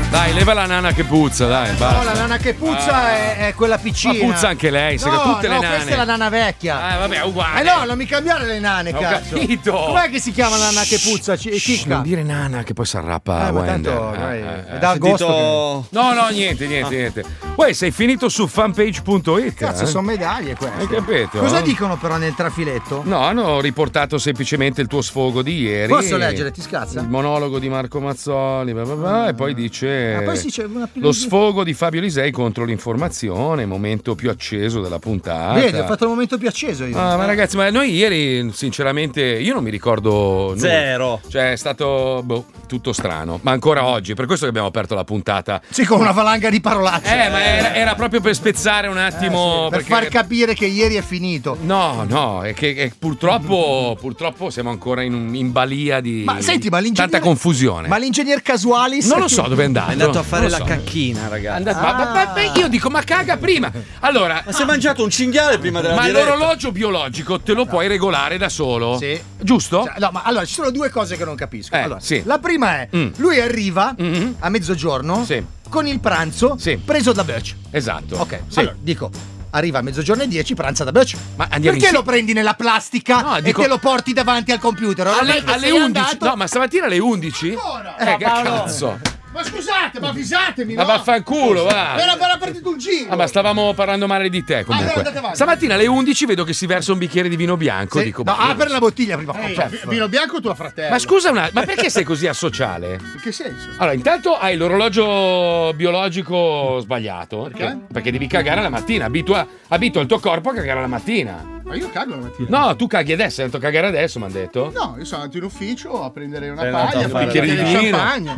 Dai, leva la nana che puzza, dai. No, la nana che puzza è quella piccina. Ma puzza anche lei, no, tutte le nane. Questa è la nana vecchia. Vabbè, uguale. No, non mi cambiare le nane, Ho cazzo. capito. Com'è che si chiama la nana che puzza? Chicca. Non dire nana che poi si arrappa ma Wender. tanto, è da agosto che... No, niente. Poi sei finito su fanpage.it. Cazzo, sono medaglie queste. Hai capito? Cosa dicono però nel trafiletto? No, hanno riportato semplicemente il tuo sfogo di ieri. Posso leggere? Ti scazza? Il monologo di Marco Mazzoli, e poi dice poi si dice lo sfogo di Fabio Lisei contro l'informazione, momento più acceso della puntata. Vedi, ho fatto il momento più acceso io. Ma ragazzi, ma noi ieri sinceramente io non mi ricordo zero. Cioè è stato tutto strano, ma ancora oggi, per questo che abbiamo aperto la puntata. Sì, con una valanga di parolacce. Ma era proprio per spezzare un attimo, sì, per far capire che ieri è finito. No, è che purtroppo siamo ancora in balia di tanta confusione. Ma l'ingegner Casualis non lo so dove è andato. È andato a fare la cacchina, ragazzi. Ma io dico, ma caga prima. Allora, ma si è mangiato un cinghiale prima della diretta. Ma l'orologio biologico te lo puoi regolare da solo? Sì. Giusto? Cioè, no, ma allora ci sono due cose che non capisco. Allora, sì. La prima è lui arriva a mezzogiorno con il pranzo preso da Butch. Esatto. Ok, allora dico, arriva a mezzogiorno e 10, pranza da Butch. Ma andiamo perché lo prendi nella plastica e te lo porti davanti al computer? Alle 11. No, ma stamattina alle 11? Che cazzo? Ma scusate, ma avvisatemi. Ma vaffanculo, va. Era partito un giro. Ma stavamo parlando male di te comunque. Stamattina alle 11 vedo che si versa un bicchiere di vino bianco. Dico, apri la bottiglia prima. Vino bianco o tuo fratello? Ma scusa ma perché sei così asociale? In che senso? Allora, intanto hai l'orologio biologico sbagliato. Perché devi cagare la mattina. Abitua il tuo corpo a cagare la mattina. Ma io cago la mattina. No, tu caghi adesso, hai detto cagare adesso, mi hanno detto. No, io sono andato in ufficio a prendere una paglia, un bicchiere di vino.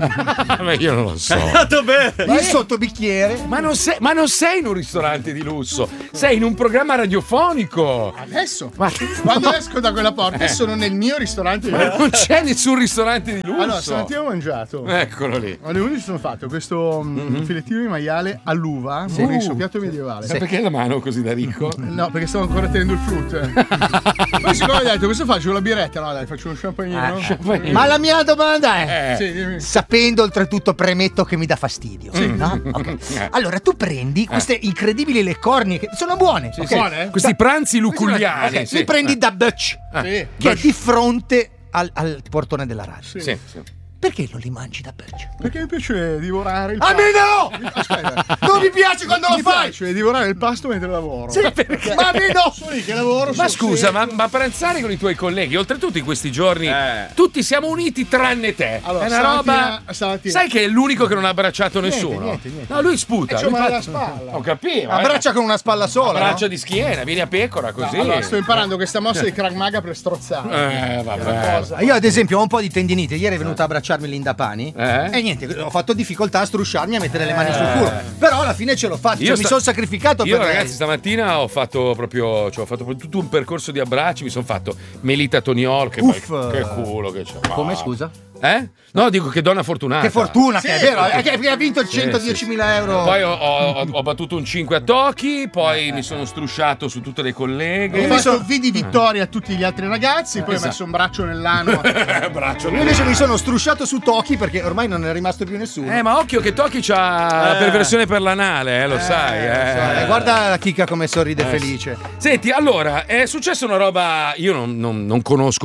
Ma io non lo so. Il sottobicchiere. Ma non sei in un ristorante di lusso, sei in un programma radiofonico. Adesso? Quando esco da quella porta sono nel mio ristorante di lusso. Non c'è nessun ristorante di lusso. Allora, stamattina ho mangiato. Eccolo lì. Alle 11 sono fatto questo filettino di maiale all'uva, buonissimo, piatto medievale. Perché la mano così da ricco? No, perché stavo ancora tenendo il frutto. Poi siccome ho detto, cosa faccio con la biretta? No, dai, faccio uno champagnino. Ma la mia domanda è, sì, sapendo oltretutto, premetto che mi dà fastidio. No? Okay. Allora tu prendi queste incredibili le cornie che sono buone. Buone? Questi pranzi luculliani. Li prendi da Butch, che è di fronte al portone della radio. Sì. Perché non li mangi da Butch? Perché mi piace divorare il pasto. A me no! Aspetta. Non mi piace quando lo fai! Mi piace divorare il pasto mentre lavoro. Sì, perché? Ma a me no! Sono lì che lavoro. Ma scusa, ma pranzare con i tuoi colleghi, oltretutto in questi giorni, tutti siamo uniti tranne te. Allora, è una roba. Stamattina. Sai che è l'unico che non ha abbracciato nessuno? Niente. No, lui sputa. C'ho male alla spalla. Ho capito. Abbraccia con una spalla sola. Abbraccia di schiena, vieni a pecora così. No, allora, sto imparando questa mossa di Krav Maga per strozzare. Vabbè. Io ad esempio ho un po' di tendinite. Ieri è venuta a abbracciarmi Linda Pani. E niente, ho fatto difficoltà a strusciarmi, a mettere le mani sul culo. Però alla fine ce l'ho fatta. Mi sono sacrificato io per ragazzi lei. stamattina ho fatto proprio tutto un percorso di abbracci. Mi sono fatto Melita Toniol. Che culo che c'è. Come scusa? No, dico che donna fortunata. Che fortuna, che è vero, che ha vinto il 110.000 euro. Poi ho battuto un 5 a tocchi, poi mi sono strusciato su tutte le colleghe. Io mi vidi vittoria a tutti gli altri ragazzi, poi ho messo un braccio nell'ano. Io invece mi sono strusciato su Toki perché ormai non è rimasto più nessuno. Ma occhio che Toki c'ha la perversione per l'anale, lo sai. Guarda la chicca come sorride felice. Senti, allora, è successa una roba. Io non conosco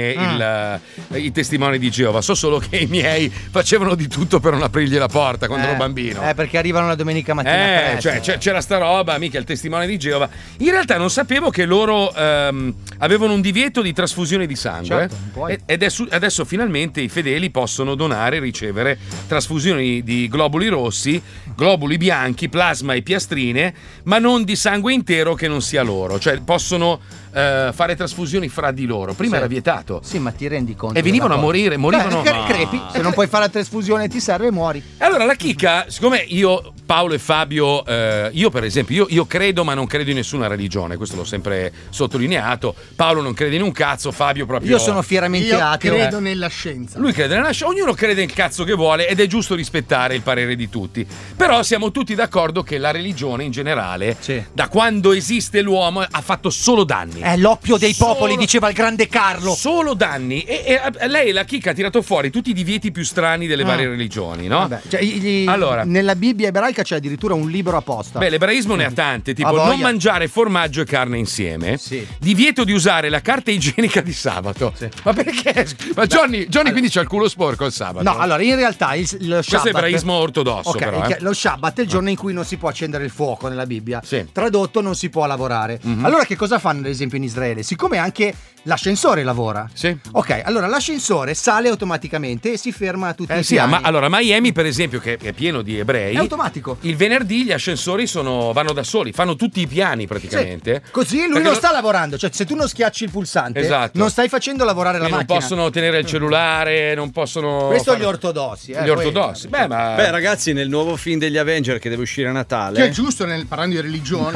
bene i testimoni di Geova. So solo che i miei facevano di tutto per non aprirgli la porta quando ero bambino. Perché arrivano la domenica mattina presto. Cioè c'era sta roba, mica il testimone di Geova. In realtà non sapevo che loro avevano un divieto di trasfusione di sangue. Certo, adesso finalmente i fedeli possono donare e ricevere trasfusioni di globuli rossi, globuli bianchi, plasma e piastrine, ma non di sangue intero che non sia loro. Cioè possono fare trasfusioni fra di loro. Prima era vietato. Sì, ma ti rendi conto? E venivano a morire, morivano. Crepi. Se non puoi fare la trasfusione ti serve, muori. Allora la chicca, siccome io Paolo e Fabio, io per esempio, io credo ma non credo in nessuna religione, questo l'ho sempre sottolineato. Paolo non crede in un cazzo, Fabio proprio. Io sono fieramente ateo. Credo nella scienza. Lui crede nella scienza, ognuno crede nel cazzo che vuole ed è giusto rispettare il parere di tutti. Però siamo tutti d'accordo che la religione in generale, da quando esiste l'uomo, ha fatto solo danni. È l'oppio dei popoli, diceva il grande Carlo. Solo danni. E lei, la chicca, ha tirato fuori tutti i divieti più strani delle varie religioni, no? Vabbè, allora, nella Bibbia ebraica c'è addirittura un libro apposta. Beh, l'ebraismo ne ha tante, tipo non mangiare formaggio e carne insieme, divieto di usare la carta igienica di sabato. Ma perché? Ma Johnny quindi c'ha il culo sporco il sabato? No, allora in realtà lo Shabbat, questo è ebraismo ortodosso, però. Lo Shabbat è il giorno in cui non si può accendere il fuoco nella Bibbia. Tradotto, non si può lavorare. Allora che cosa fanno ad esempio in Israele? Siccome anche l'ascensore lavora. Ok, allora l'ascensore sale automaticamente e si ferma a tutti i piani. Ma allora Miami per esempio, che è pieno di ebrei, è automatico. Il venerdì gli ascensori vanno da soli, fanno tutti i piani praticamente. Così lui non sta lavorando, cioè se tu non schiacci il pulsante non stai facendo lavorare la macchina. Non possono tenere il cellulare, non possono. Questo gli ortodossi. Gli ortodossi. Beh, ragazzi, nel nuovo film degli Avenger che deve uscire a Natale, che è giusto parlando di religione.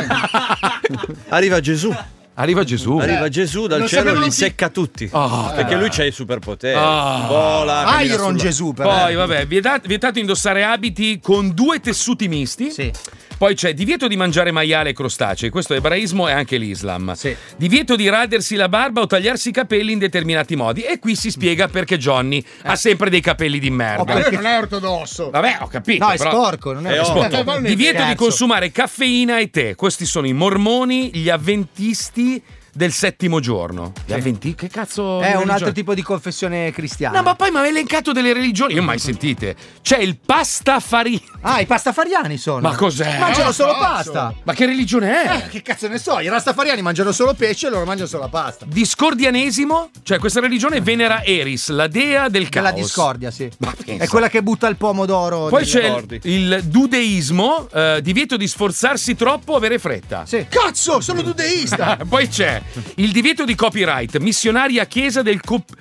Arriva Gesù. Arriva Gesù dal cielo e li secca tutti. Perché lui c'ha i superpoteri. Vola. Iron Gesù. Poi, vabbè, vietato indossare abiti con 2 tessuti misti. Poi c'è divieto di mangiare maiale e crostacei, questo è ebraismo e anche l'Islam. Divieto di radersi la barba o tagliarsi i capelli in determinati modi. E qui si spiega perché Johnny ha sempre dei capelli di merda. Perché non è ortodosso. Vabbè, ho capito. No, è sporco, non è sporco. Divieto di consumare caffeina e tè. Questi sono i mormoni, gli avventisti del 7° giorno. Che cazzo? È un altro tipo di confessione cristiana. No, ma poi mi ha elencato delle religioni. Io mai sentite. C'è il pastafari. I pastafariani sono. Ma cos'è? Mangiano solo pasta. Ma che religione è? Che cazzo ne so? I rastafariani mangiano solo pesce e loro mangiano solo la pasta. Discordianesimo, cioè questa religione venera Eris, la dea del caos. La discordia, sì. È quella che butta il pomodoro. Poi c'è il dudeismo, divieto di sforzarsi troppo o avere fretta. Cazzo, sono dudeista. Poi c'è il divieto di copyright, missionaria chiesa del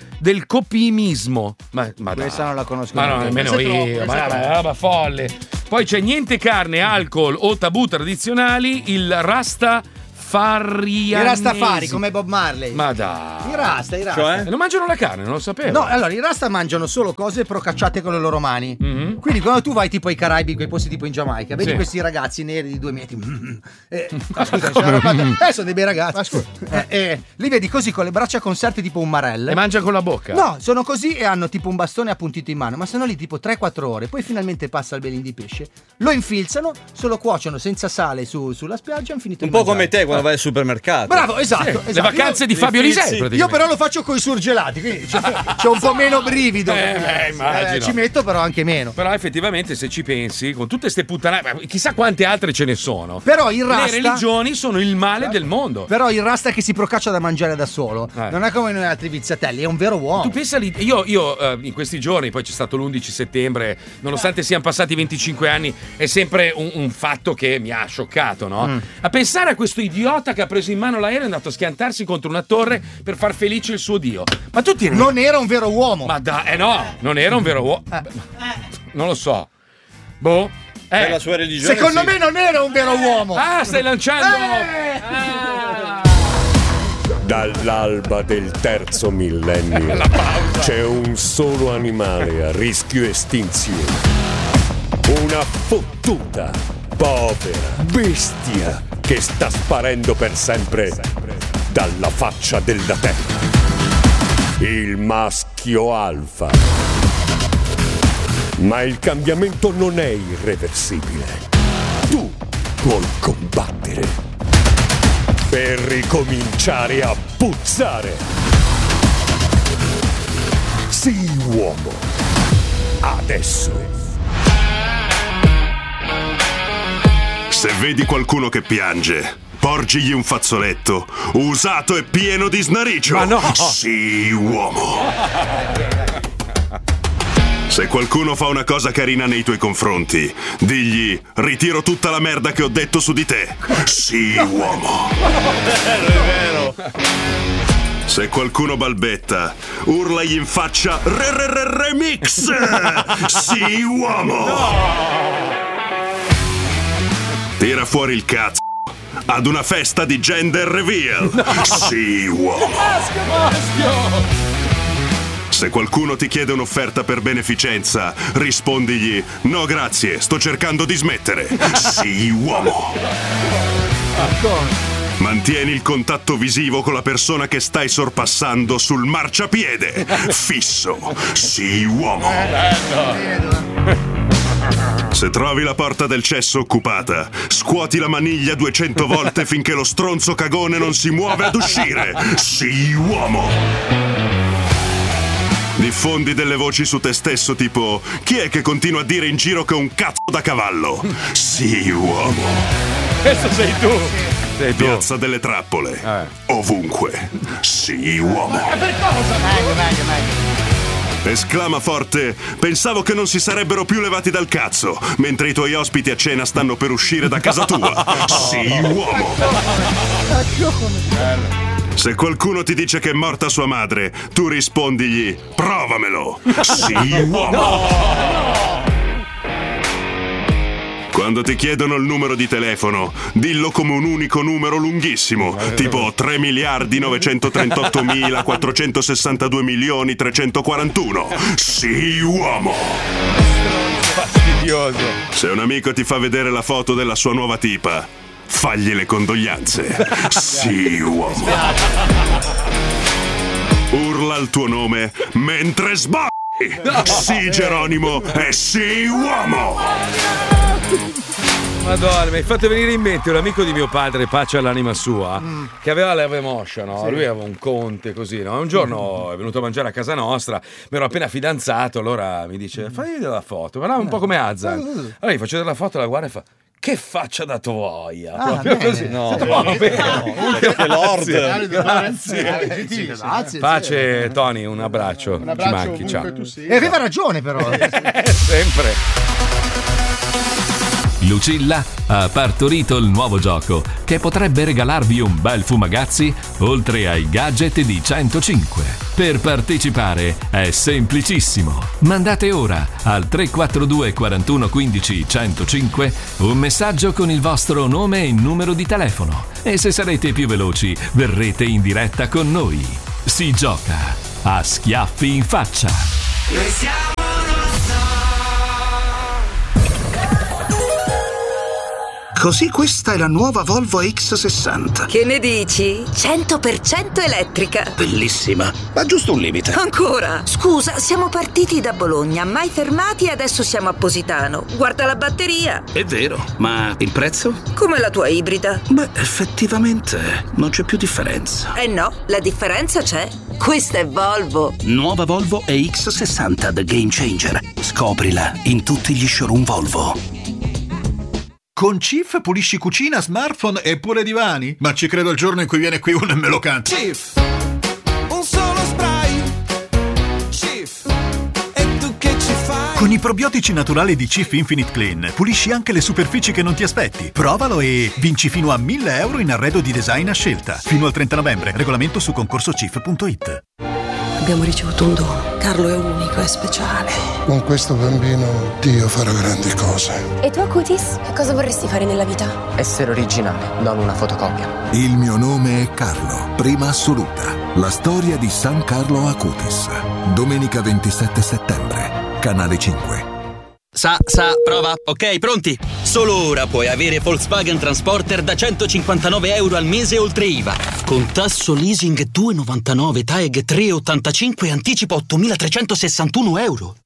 copimismo. Ma questa non la conosco. Ma no, nemmeno io. Ma folle. Poi c'è niente carne, alcol o tabù tradizionali, il rastafarianesimo. I rastafari come Bob Marley. Ma dai. I rasta. Cioè? Non mangiano la carne, non lo sapevo. No, allora i rasta mangiano solo cose procacciate con le loro mani. Quindi quando tu vai tipo ai Caraibi, quei posti tipo in Giamaica, vedi questi ragazzi neri di 2 metri. Sono dei bei ragazzi. Li vedi così con le braccia conserte tipo un marelle. E mangia con la bocca. No, sono così e hanno tipo un bastone appuntito in mano, ma sono lì tipo 3-4 ore. Poi finalmente passa il belin di pesce, lo infilzano, se lo cuociono senza sale sulla spiaggia, hanno finito un po' come te quando vai al supermercato. Bravo, esatto. Le vacanze di Fabio Lisei. Io però lo faccio coi surgelati, quindi c'è un po' meno brivido. Immagino. Ci metto però anche meno. Però effettivamente se ci pensi, con tutte ste puttanate, chissà quante altre ce ne sono. Però il rasta, le religioni sono il male del mondo. Però il rasta che si procaccia da mangiare da solo non è come noi altri viziatelli, è un vero uomo. Tu pensa lì, io in questi giorni, poi c'è stato l'11 settembre, nonostante siano passati 25 anni, è sempre un fatto che mi ha scioccato, no? A pensare a questo idiota che ha preso in mano l'aereo e è andato a schiantarsi contro una torre per far felice il suo dio. Ma tu ti non era un vero uomo. Ma no, non era un vero uomo. Non lo so. Boh. Per la sua religione. Secondo me non era un vero uomo. Stai lanciando. Dall'alba del 3° millennio c'è un solo animale a rischio estinzione. Una fottuta, povera bestia che sta sparendo per sempre dalla faccia della terra. Il maschio alfa. Ma il cambiamento non è irreversibile. Tu puoi combattere per ricominciare a puzzare. Sii uomo. Adesso. Se vedi qualcuno che piange, porgigli un fazzoletto usato e pieno di snaricio. Ma no! Sii uomo. Se qualcuno fa una cosa carina nei tuoi confronti, digli: ritiro tutta la merda che ho detto su di te. Sii uomo. È vero. Se qualcuno balbetta, urlagli in faccia: remix. Sii uomo. Tira fuori il cazzo ad una festa di gender reveal. No. Sì, uomo. Maschio. Se qualcuno ti chiede un'offerta per beneficenza, rispondigli: no grazie, sto cercando di smettere. Sì, uomo. Mantieni il contatto visivo con la persona che stai sorpassando sul marciapiede. Fisso. Sì, uomo. Se trovi la porta del cesso occupata, scuoti la maniglia 200 volte finché lo stronzo cagone non si muove ad uscire. Sì, uomo. Diffondi delle voci su te stesso tipo: chi è che continua a dire in giro che è un cazzo da cavallo? Sì, uomo. Questo sei tu. Piazza delle trappole. Ovunque. Sì, uomo. Per cosa? Meglio. Esclama forte: pensavo che non si sarebbero più levati dal cazzo, mentre i tuoi ospiti a cena stanno per uscire da casa tua. Sì, uomo. Se qualcuno ti dice che è morta sua madre, tu rispondigli: provamelo. Sì, uomo. Quando ti chiedono il numero di telefono, dillo come un unico numero lunghissimo, tipo 3.009.462.341. Sì, uomo. Fastidioso. Se un amico ti fa vedere la foto della sua nuova tipa, fagli le condoglianze. Sì, uomo. Urla il tuo nome mentre sbagli. Sì, Geronimo, e sì, uomo. Madonna, mi hai fatto venire in mente un amico di mio padre, pace all'anima sua, che aveva l'Ave Moscia, no? Sì. Lui aveva un conte così, no? Un giorno è venuto a mangiare a casa nostra, mi ero appena fidanzato, allora mi dice: fai della foto, ma no, un po' come Azan. Allora gli faccio della foto, la guarda e fa: che faccia da toia, proprio bene. Così. No, Grazie. Pace, Tony, un abbraccio. Un abbraccio, ci manchi, ciao. E aveva ragione, però. Sempre. Lucilla ha partorito il nuovo gioco che potrebbe regalarvi un bel fumagazzi oltre ai gadget di 105. Per partecipare è semplicissimo. Mandate ora al 342 41 15 105 un messaggio con il vostro nome e numero di telefono e se sarete più veloci verrete in diretta con noi. Si gioca a schiaffi in faccia. Noi siamo Così questa è la nuova Volvo X60. Che ne dici? 100% elettrica. Bellissima, ma giusto un limite. Ancora? Scusa, siamo partiti da Bologna, mai fermati e adesso siamo a Positano. Guarda la batteria. È vero, ma il prezzo? Come la tua ibrida. Beh, effettivamente non c'è più differenza. Eh no, la differenza c'è. Questa è Volvo. Nuova Volvo EX60 The Game Changer. Scoprila in tutti gli showroom Volvo. Con Cif pulisci cucina, smartphone e pure divani? Ma ci credo il giorno in cui viene qui uno e me lo canta. Cif, un solo spray. Cif, e tu che ci fai? Con i probiotici naturali di Cif Infinite Clean pulisci anche le superfici che non ti aspetti. Provalo e vinci fino a 1.000 euro in arredo di design a scelta. Fino al 30 novembre. Regolamento su concorsocif.it. Abbiamo ricevuto un dono. Carlo è unico, è speciale. Con questo bambino Dio farà grandi cose. E tu, Acutis? Che cosa vorresti fare nella vita? Essere originale, non una fotocopia. Il mio nome è Carlo, prima assoluta. La storia di San Carlo Acutis. Domenica 27 settembre, Canale 5. Prova. Ok, pronti? Solo ora puoi avere Volkswagen Transporter da 159 euro al mese oltre IVA. Con tasso leasing 2,99, TAEG 3,85 e anticipo 8.361 euro.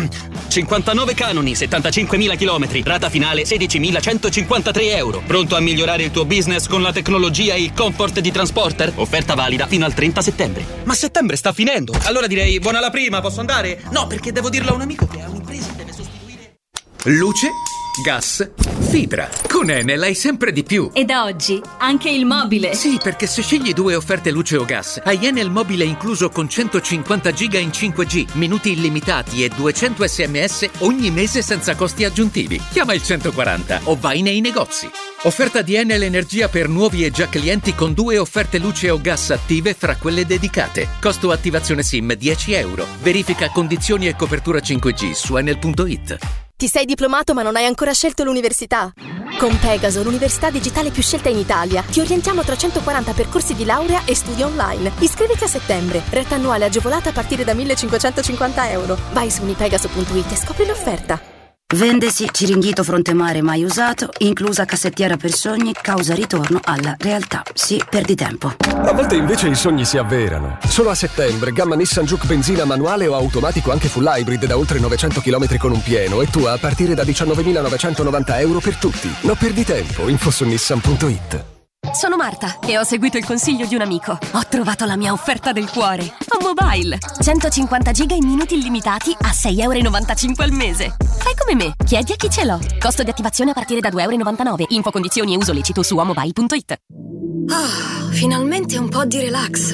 59 canoni, 75.000 chilometri, rata finale 16.153 euro. Pronto a migliorare il tuo business con la tecnologia e il comfort di Transporter? Offerta valida fino al 30 settembre. Ma settembre sta finendo. Allora direi buona la prima, posso andare? No, perché devo dirlo a un amico che ha un'impresa e deve sostituire. Luce, gas, fibra. Con Enel hai sempre di più. E da oggi anche il mobile. Sì, perché se scegli 2 offerte luce o gas, hai Enel mobile incluso con 150 giga in 5G, minuti illimitati e 200 SMS ogni mese senza costi aggiuntivi. Chiama il 140 o vai nei negozi. Offerta di Enel Energia per nuovi e già clienti con 2 offerte luce o gas attive fra quelle dedicate. Costo attivazione SIM 10 euro. Verifica condizioni e copertura 5G su enel.it. Ti sei diplomato ma non hai ancora scelto l'università? Con Pegaso, l'università digitale più scelta in Italia, ti orientiamo tra 140 percorsi di laurea e studi online. Iscriviti a settembre. Retta annuale agevolata a partire da 1.550 euro. Vai su unipegaso.it e scopri l'offerta. Vendesi Ciringhito Fronte Mare mai usato, inclusa cassettiera per sogni, causa ritorno alla realtà. Sì, perdi tempo. A volte invece i sogni si avverano. Solo a settembre, gamma Nissan Juke benzina manuale o automatico anche full hybrid da oltre 900 km con un pieno e tua a partire da 19.990 euro per tutti. Non perdi tempo, info su nissan.it. Sono Marta e ho seguito il consiglio di un amico. Ho trovato la mia offerta del cuore. A Mobile. 150 giga in minuti illimitati a 6,95 € al mese. Fai come me, chiedi a chi ce l'ho. Costo di attivazione a partire da 2,99 €. Info, condizioni e uso lecito su amobile.it. Finalmente un po' di relax.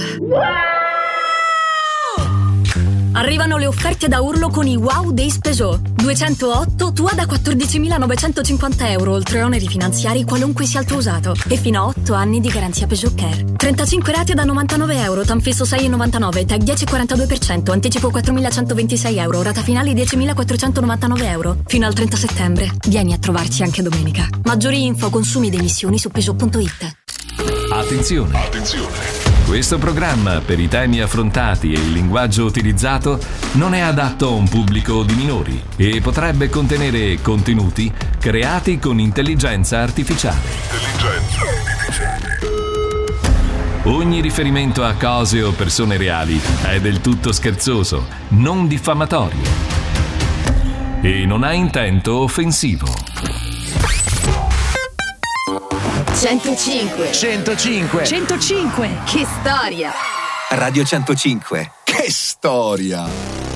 Arrivano le offerte da urlo con i Wow Days Peugeot. 208 tua da 14.950 €, oltre oneri finanziari qualunque sia il tuo usato. E fino a 8 anni di garanzia Peugeot Care. 35 rate da 99 €, tanfisso 6,99, tag 10,42%, anticipo 4.126 €, rata finale 10.499 €. Fino al 30 settembre. Vieni a trovarci anche domenica. Maggiori info, consumi ed emissioni su Peugeot.it. Attenzione! Questo programma, per i temi affrontati e il linguaggio utilizzato, non è adatto a un pubblico di minori e potrebbe contenere contenuti creati con intelligenza artificiale. Ogni riferimento a cose o persone reali è del tutto scherzoso, non diffamatorio e non ha intento offensivo. 105. 105. 105. Che storia. Radio 105. Che storia.